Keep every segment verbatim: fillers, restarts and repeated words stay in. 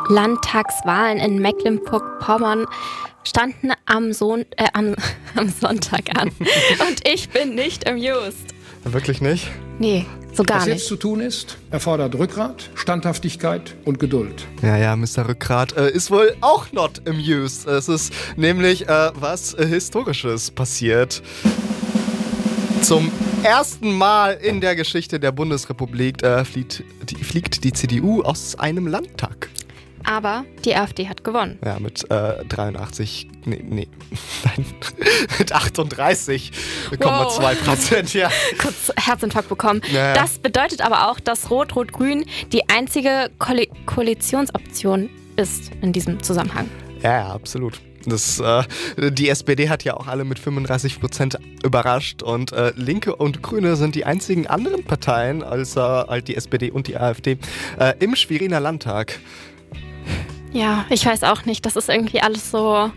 Landtagswahlen in Mecklenburg-Vorpommern standen am, Son- äh, am, am Sonntag an. Und ich bin nicht amused. Wirklich nicht? Nee, so gar Was nicht. jetzt zu tun ist, erfordert Rückgrat, Standhaftigkeit und Geduld. Ja, ja, Mister Rückgrat äh, ist wohl auch not amused. Es ist nämlich äh, was äh, Historisches passiert. Zum ersten Mal in der Geschichte der Bundesrepublik äh, fliegt, die, fliegt die C D U aus einem Landtag. Aber die AfD hat gewonnen. Ja, mit äh, dreiundachtzig, nee, nee, nein, mit achtunddreißig Komma zwei Prozent, ja. Kurz Herzinfarkt bekommen. Naja. Das bedeutet aber auch, dass Rot-Rot-Grün die einzige Ko- Koalitionsoption ist in diesem Zusammenhang. Ja, ja, absolut. Das, äh, die S P D hat ja auch alle mit fünfunddreißig Prozent überrascht und äh, Linke und Grüne sind die einzigen anderen Parteien, außer halt die S P D und die AfD, äh, im Schweriner Landtag. Ja, ich weiß auch nicht. Das ist irgendwie alles so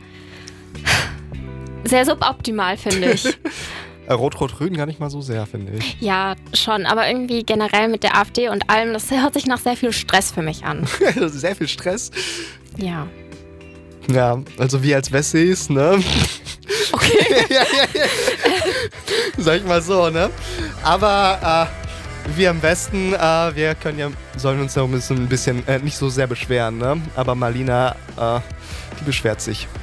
sehr suboptimal, finde ich. Rot-Rot-Grün gar nicht mal so sehr, finde ich. Ja, schon. Aber irgendwie generell mit der AfD und allem, das hört sich nach sehr viel Stress für mich an. Sehr viel Stress. Ja. Ja, also wir als Wessis, ne? Okay. ja, ja, ja. Sag ich mal so, ne? Aber äh, wir im Westen, äh, wir können ja, sollen uns ja ein bisschen, ein bisschen äh, nicht so sehr beschweren, ne? Aber Marlina, äh, die beschwert sich.